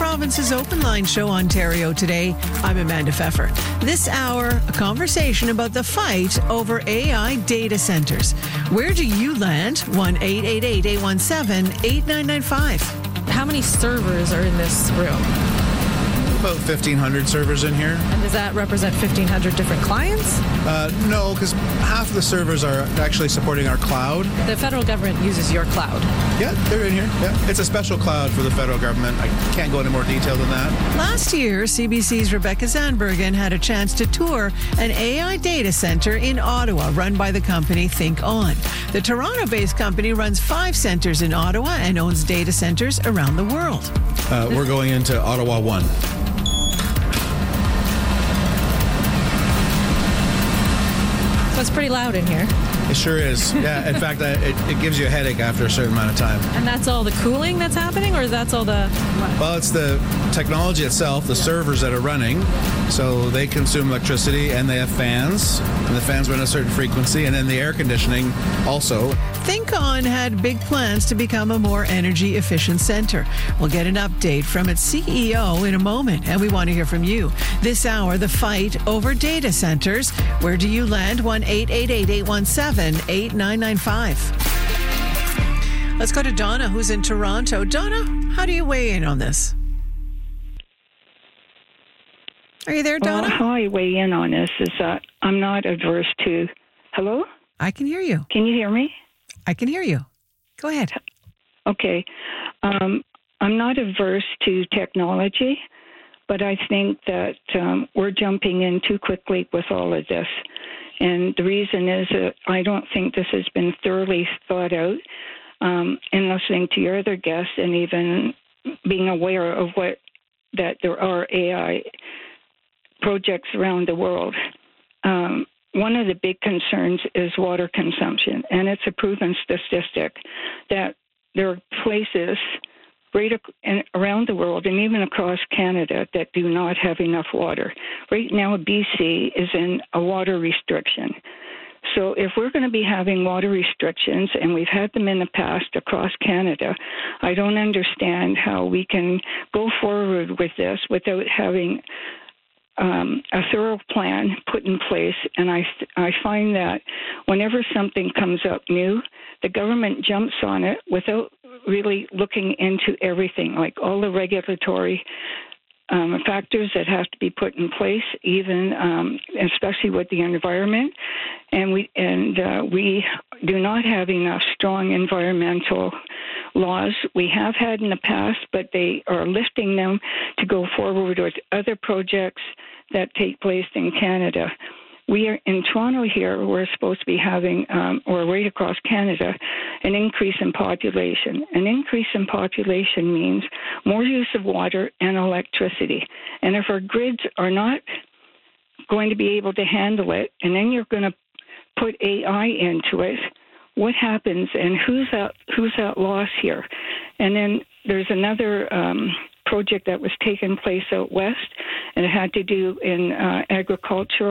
province's Open Line Show, Ontario Today. I'm Amanda Pfeffer. This hour, a conversation about the fight over AI data centers. Where do you land? 1-888-817-8995. How many servers are in this room? About 1,500 servers in here. And does that represent 1,500 different clients? No, because half of the servers are actually supporting our cloud. The federal government uses your cloud. Yeah, they're in here. Yeah, it's a special cloud for the federal government. I can't go into more detail than that. Last year, CBC's Rebecca Zandbergen had a chance to tour an AI data center in Ottawa run by the company ThinkOn. The Toronto-based company runs 5 centers in Ottawa and owns data centers around the world. We're going into Ottawa 1. So it's pretty loud in here. It sure is. Yeah, in fact, it gives you a headache after a certain amount of time. And that's all the cooling that's happening, or that's all the... Well, it's the technology itself, the servers that are running. So they consume electricity, and they have fans, and the fans run a certain frequency, and then the air conditioning also. ThinkOn had big plans to become a more energy efficient center. We'll get an update from its CEO in a moment, and we want to hear from you. This hour, the fight over data centers. Where do you land? 1-888-817-8995. Let's go to Donna, who's in Toronto. Donna, how do you weigh in on this? Are you there, Donna? Well, how I weigh in on this is that I'm not adverse to... Hello? I can hear you. Can you hear me? I can hear you. Go ahead. Okay. I'm not averse to technology, but I think that we're jumping in too quickly with all of this. And the reason is that I don't think this has been thoroughly thought out. In listening to your other guests and even being aware of that there are AI projects around the world. One of the big concerns is water consumption, and it's a proven statistic that there are places right around the world and even across Canada that do not have enough water. Right now, BC is in a water restriction. So if we're going to be having water restrictions, and we've had them in the past across Canada, I don't understand how we can go forward with this without having a thorough plan put in place. And I find that whenever something comes up new, the government jumps on it without really looking into everything, like all the regulatory factors that have to be put in place, even especially with the environment. And we do not have enough strong environmental laws. We have had in the past, but they are lifting them to go forward with other projects that take place in Canada. We are in Toronto here, we're supposed to be having, or right across Canada, an increase in population. An increase in population means more use of water and electricity. And if our grids are not going to be able to handle it, and then you're going to put AI into it, what happens, and who's at loss here? And then there's another project that was taking place out west, and it had to do in agricultural